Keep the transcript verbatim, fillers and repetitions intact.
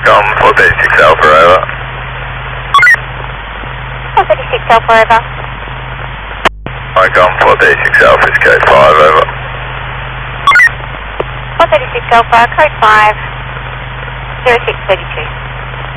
ICOM four thirty-six Alpha, over. four thirty-six Alpha, over. ICOM four thirty-six Alpha is code five, over. four thirty-six Alpha, code five, zero six thirty-two.